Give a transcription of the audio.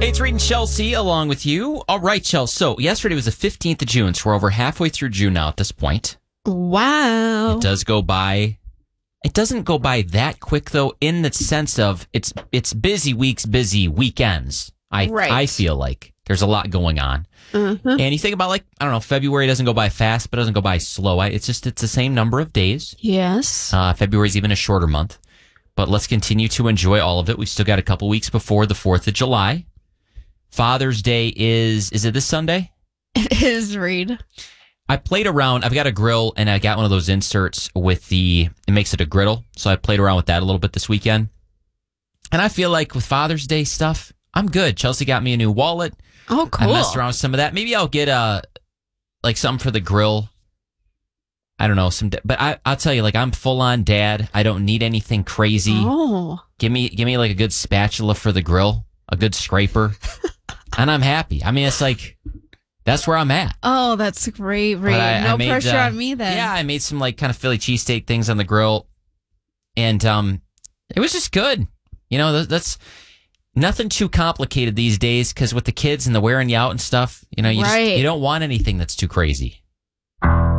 Hey, it's Reed and Chelsea along with you. All right, Chelsea. So yesterday was the 15th of June, so we're over halfway through June now at this point. Wow. It does go by. It doesn't go by that quick, though, in the sense of it's busy weeks, busy weekends. I feel like there's a lot going on. Mm-hmm. And you think about, like, I don't know, February doesn't go by fast, but it doesn't go by slow. It's the same number of days. Yes. February's even a shorter month. But let's continue to enjoy all of it. We've still got a couple weeks before the 4th of July. Father's Day is it this Sunday? It is, Reed. I played around. I've got a grill, and I got one of those inserts with it makes it a griddle. So I played around with that a little bit this weekend. And I feel like with Father's Day stuff, I'm good. Chelsea got me a new wallet. Oh, cool. I messed around with some of that. Maybe I'll get something for the grill. I don't know. But I'll tell you, like, I'm full on dad. I don't need anything crazy. Oh. Give me like a good spatula for the grill, a good scraper, and I'm happy. I mean, it's like, that's where I'm at. Oh, that's great, Reed. No pressure on me then. Yeah, I made some like kind of Philly cheesesteak things on the grill, and it was just good. You know, that's nothing too complicated these days because with the kids and the wearing you out and stuff, you know, you don't want anything that's too crazy.